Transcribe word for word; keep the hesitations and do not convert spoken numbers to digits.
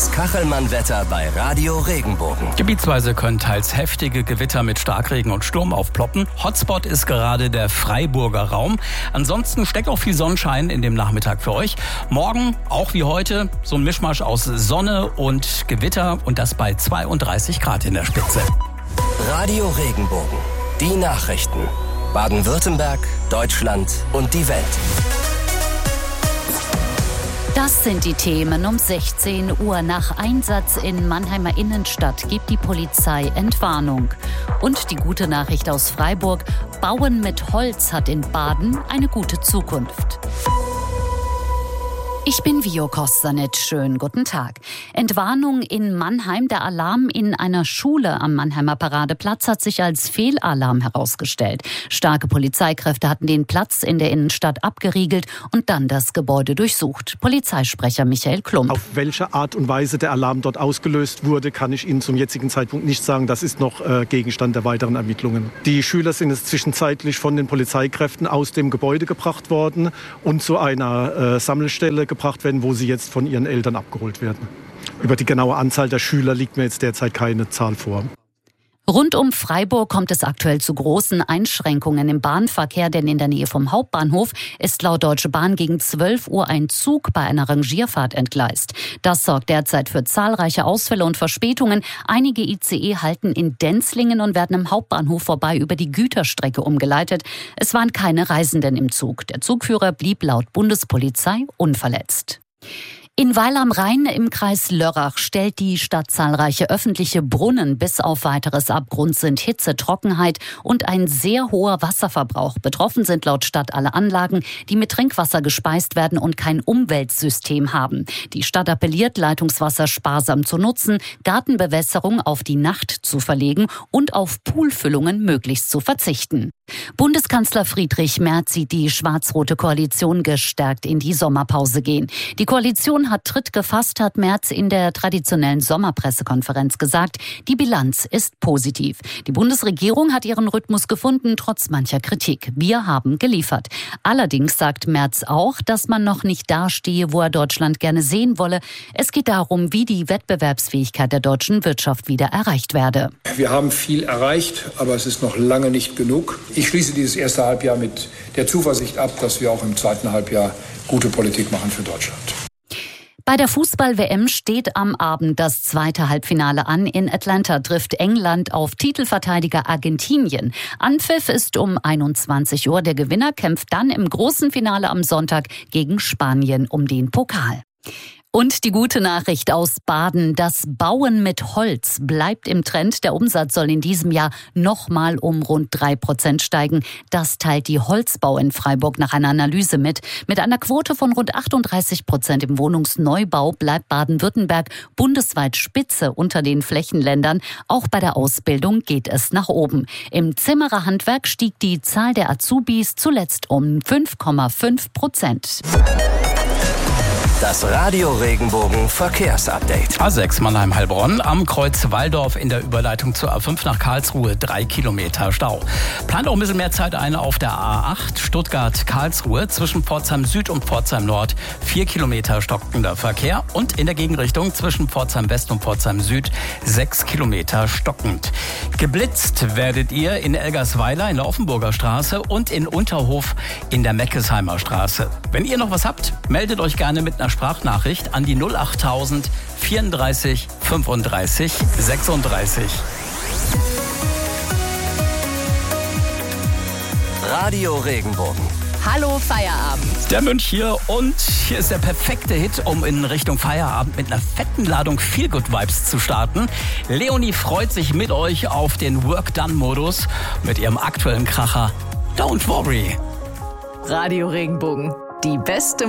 Das Kachelmann-Wetter bei Radio Regenbogen. Gebietsweise können teils heftige Gewitter mit Starkregen und Sturm aufploppen. Hotspot ist gerade der Freiburger Raum. Ansonsten steckt auch viel Sonnenschein in dem Nachmittag für euch. Morgen, auch wie heute, so ein Mischmasch aus Sonne und Gewitter und das bei zweiunddreißig Grad in der Spitze. Radio Regenbogen. Die Nachrichten. Baden-Württemberg, Deutschland und die Welt. Das sind die Themen um sechzehn Uhr. Nach Einsatz in Mannheimer Innenstadt gibt die Polizei Entwarnung. Und die gute Nachricht aus Freiburg: Bauen mit Holz hat in Baden eine gute Zukunft. Ich bin Vio Kostanic. Schönen guten Tag. Entwarnung in Mannheim. Der Alarm in einer Schule am Mannheimer Paradeplatz hat sich als Fehlalarm herausgestellt. Starke Polizeikräfte hatten den Platz in der Innenstadt abgeriegelt und dann das Gebäude durchsucht. Polizeisprecher Michael Klump. Auf welche Art und Weise der Alarm dort ausgelöst wurde, kann ich Ihnen zum jetzigen Zeitpunkt nicht sagen. Das ist noch äh, Gegenstand der weiteren Ermittlungen. Die Schüler sind jetzt zwischenzeitlich von den Polizeikräften aus dem Gebäude gebracht worden und zu einer äh, Sammelstelle gebracht werden, wo sie jetzt von ihren Eltern abgeholt werden. Über die genaue Anzahl der Schüler liegt mir jetzt derzeit keine Zahl vor. Rund um Freiburg kommt es aktuell zu großen Einschränkungen im Bahnverkehr, denn in der Nähe vom Hauptbahnhof ist laut Deutsche Bahn gegen zwölf Uhr ein Zug bei einer Rangierfahrt entgleist. Das sorgt derzeit für zahlreiche Ausfälle und Verspätungen. Einige I C E halten in Denzlingen und werden am Hauptbahnhof vorbei über die Güterstrecke umgeleitet. Es waren keine Reisenden im Zug. Der Zugführer blieb laut Bundespolizei unverletzt. In Weil am Rhein im Kreis Lörrach stellt die Stadt zahlreiche öffentliche Brunnen. Bis auf weiteres ab. Grund sind Hitze, Trockenheit und ein sehr hoher Wasserverbrauch. Betroffen sind laut Stadt alle Anlagen, die mit Trinkwasser gespeist werden und kein Umweltsystem haben. Die Stadt appelliert, Leitungswasser sparsam zu nutzen, Gartenbewässerung auf die Nacht zu verlegen und auf Poolfüllungen möglichst zu verzichten. Bundeskanzler Friedrich Merz sieht die schwarz-rote Koalition gestärkt in die Sommerpause gehen. Die Koalition hat Tritt gefasst, hat Merz in der traditionellen Sommerpressekonferenz gesagt. Die Bilanz ist positiv. Die Bundesregierung hat ihren Rhythmus gefunden, trotz mancher Kritik. Wir haben geliefert. Allerdings sagt Merz auch, dass man noch nicht dastehe, wo er Deutschland gerne sehen wolle. Es geht darum, wie die Wettbewerbsfähigkeit der deutschen Wirtschaft wieder erreicht werde. Wir haben viel erreicht, aber es ist noch lange nicht genug. Ich schließe dieses erste Halbjahr mit der Zuversicht ab, dass wir auch im zweiten Halbjahr gute Politik machen für Deutschland. Bei der Fußball-W M steht am Abend das zweite Halbfinale an. In Atlanta trifft England auf Titelverteidiger Argentinien. Anpfiff ist um einundzwanzig Uhr. Der Gewinner kämpft dann im großen Finale am Sonntag gegen Spanien um den Pokal. Und die gute Nachricht aus Baden: Das Bauen mit Holz bleibt im Trend. Der Umsatz soll in diesem Jahr nochmal um rund drei Prozent steigen. Das teilt die Holzbau in Freiburg nach einer Analyse mit. Mit einer Quote von rund achtunddreißig Prozent im Wohnungsneubau bleibt Baden-Württemberg bundesweit Spitze unter den Flächenländern. Auch bei der Ausbildung geht es nach oben. Im Zimmererhandwerk stieg die Zahl der Azubis zuletzt um fünf Komma fünf Prozent. Das Radio Regenbogen Verkehrsupdate. A sechs Mannheim-Heilbronn am Kreuz Walldorf in der Überleitung zur A fünf nach Karlsruhe. Drei Kilometer Stau. Plant auch ein bisschen mehr Zeit ein auf der A acht Stuttgart-Karlsruhe zwischen Pforzheim Süd und Pforzheim Nord. Vier Kilometer stockender Verkehr. Und in der Gegenrichtung zwischen Pforzheim West und Pforzheim Süd sechs Kilometer stockend. Geblitzt werdet ihr in Elgersweiler in der Offenburger Straße und in Unterhof in der Meckesheimer Straße. Wenn ihr noch was habt, meldet euch gerne mit einer Sprachnachricht an die null achttausend vierunddreißig fünfunddreißig sechsunddreißig. Radio Regenbogen. Hallo Feierabend. Der Mönch hier und hier ist der perfekte Hit, um in Richtung Feierabend mit einer fetten Ladung Feel-Good-Vibes zu starten. Leonie freut sich mit euch auf den Work-Done-Modus mit ihrem aktuellen Kracher Don't Worry. Radio Regenbogen, die beste